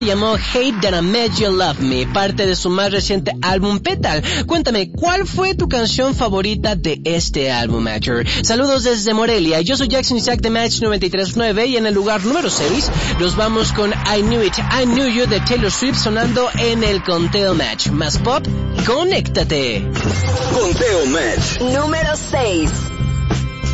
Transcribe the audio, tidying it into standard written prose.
llamó Hate That I Made You Love Me, parte de su más reciente álbum Petal. Cuéntame, ¿cuál fue tu canción favorita de este álbum, Matcher? Saludos desde Morelia, yo soy Jackson Isaac de Match 93.9 y en el lugar número 6 nos vamos con I Knew It, I Knew You de Taylor Swift sonando en el Conteo Match. Más pop, conéctate. Conteo Match. Número 6.